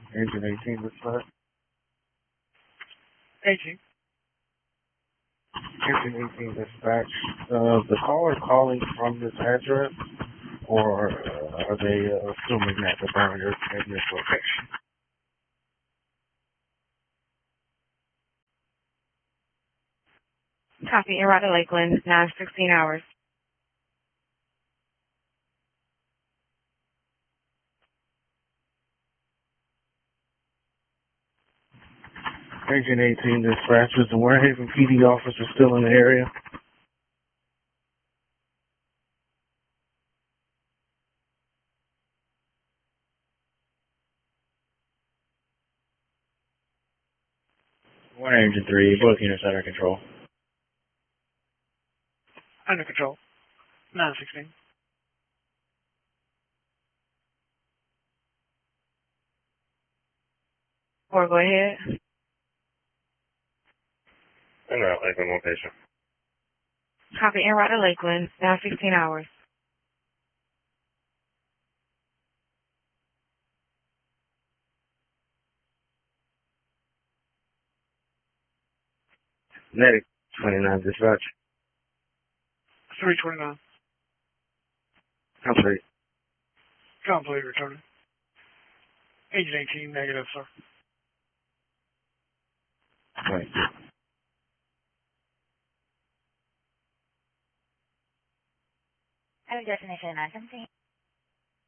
Engine 18 dispatch. 18. Engine 18 dispatch. The caller calling from this address, or are they assuming that the burner is in this location? Copy, en route to Lakeland, now 16 hours. Engine 18 dispatches. The Warhaven PD officer still in the area. Warner Engine 3, both units under control. Under control. 916. Or go ahead. En route, Lakeland location. Copy, en route to Lakeland, now 16 hours. Medic 29 dispatch. 329. Complete. Complete returning. Engine 18, negative, sir. Right. Destination 917.